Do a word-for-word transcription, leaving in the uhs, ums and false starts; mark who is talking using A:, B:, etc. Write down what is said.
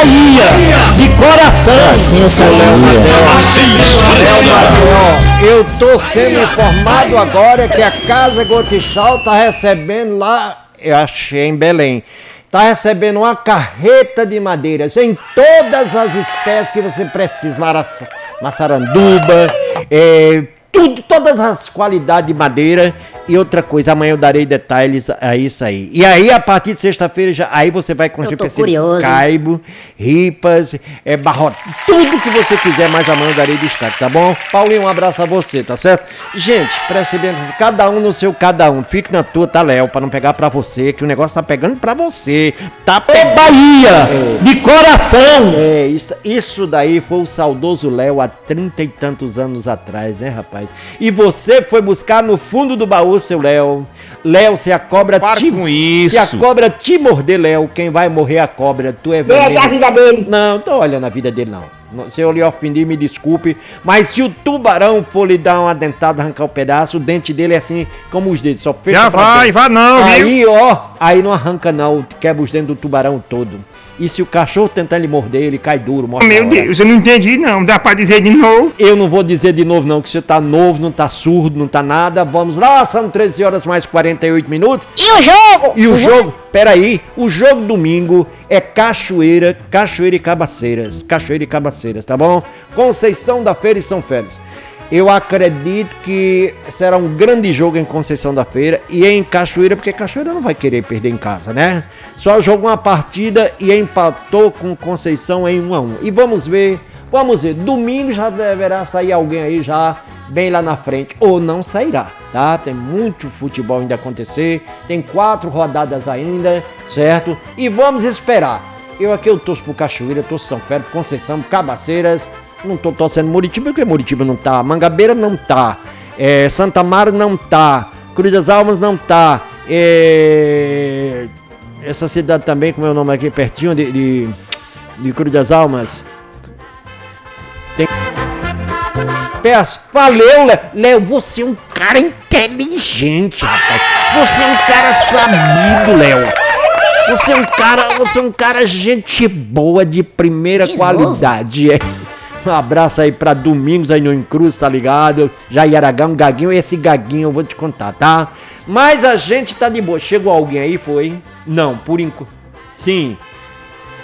A: Bahia, de coração.
B: Assim eu sabia.
A: Eu tô sendo informado agora que a Casa Gotichal tá recebendo lá, eu achei em Belém, tá recebendo uma carreta de madeiras em todas as espécies que você precisa, maraça, maçaranduba, é, tudo, todas as qualidades de madeira. E outra coisa, amanhã eu darei detalhes a isso aí. E aí, a partir de sexta-feira, já, aí você vai conseguir caibo, ripas, é, barrote, tudo que você quiser, mas amanhã eu darei destaque, tá bom? Paulinho, um abraço a você, tá certo? Gente, preste bem, cada um no seu cada um. Fique na tua, tá, Léo, pra não pegar pra você, que o negócio tá pegando pra você. Tá pegando. Bahia, é, de coração. É, isso, isso daí foi o saudoso Léo há trinta e tantos anos atrás, né, rapaz? E você foi buscar no fundo do baú, seu Léo. Léo, se a cobra
C: Para
A: te...
C: com isso.
A: Se a cobra te morder, Léo, quem vai morrer é a cobra. Tu é veneno.
B: Veja a vida dele.
A: Não, tô olhando a vida dele, não. Se eu lhe ofendi, me desculpe. Mas se o tubarão for lhe dar uma dentada, arrancar um pedaço, o dente dele é assim como os dedos, só fecha.
C: Já vai,
A: dentro.
C: vai não, viu?
A: Aí, ó, aí não arranca não, quebra os dentes do tubarão todo. E se o cachorro tentar lhe morder, ele cai duro, morre.
C: Meu Deus, eu não entendi não, dá pra dizer de novo?
A: Eu não vou dizer de novo não, que você tá novo, não tá surdo, não tá nada. Vamos lá, são treze horas mais quarenta e oito minutos.
B: E o jogo?
A: E o jogo, peraí, o jogo domingo é Cachoeira, Cachoeira e Cabaceiras, Cachoeira e Cabaceiras, tá bom? Conceição da Feira e São Félix. Eu acredito que será um grande jogo em Conceição da Feira e em Cachoeira, porque Cachoeira não vai querer perder em casa, né? Só jogou uma partida e empatou com Conceição em um a um. E vamos ver, vamos ver, domingo já deverá sair alguém aí já bem lá na frente, ou não sairá, tá? Tem muito futebol ainda a acontecer, tem quatro rodadas ainda, certo? E vamos esperar. Eu aqui eu torço pro Cachoeira, torço São Félix, Conceição, Cabaceiras. Não tô torcendo Muritiba, porque Muritiba não tá, Mangabeira não tá, é, Santa Mara não tá, Cruz das Almas não tá, é, essa cidade também, como é o nome aqui, pertinho de, de, de Cruz das Almas. Tem... Peço, valeu, Léo. Léo, você é um cara inteligente, rapaz. Você é um cara sabido, Léo. Você é um cara, você é um cara gente boa de primeira de qualidade, é. Um abraço aí pra Domingos aí no Encruz, tá ligado? Jair Aragão, Gaguinho, esse Gaguinho eu vou te contar, tá? Mas a gente tá de boa. Chegou alguém aí, foi? Não, por enquanto. Sim.